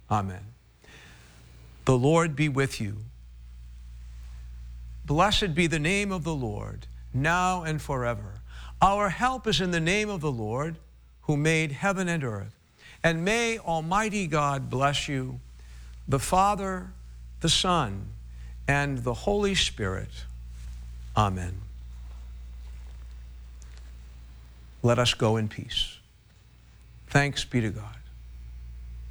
Amen. The Lord be with you. Blessed be the name of the Lord, now and forever. Our help is in the name of the Lord, who made heaven and earth. And may Almighty God bless you, the Father, the Son, and the Holy Spirit. Amen. Let us go in peace. Thanks be to God.